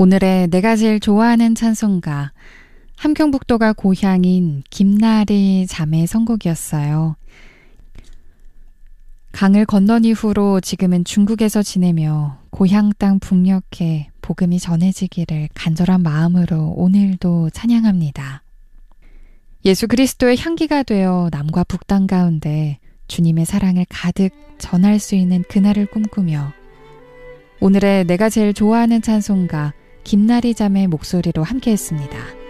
오늘의 내가 제일 좋아하는 찬송가, 함경북도가 고향인 김나리 자매 선곡이었어요. 강을 건넌 이후로 지금은 중국에서 지내며 고향 땅 북녘에 복음이 전해지기를 간절한 마음으로 오늘도 찬양합니다. 예수 그리스도의 향기가 되어 남과 북땅 가운데 주님의 사랑을 가득 전할 수 있는 그날을 꿈꾸며 오늘의 내가 제일 좋아하는 찬송가 김나리 자매 목소리로 함께했습니다.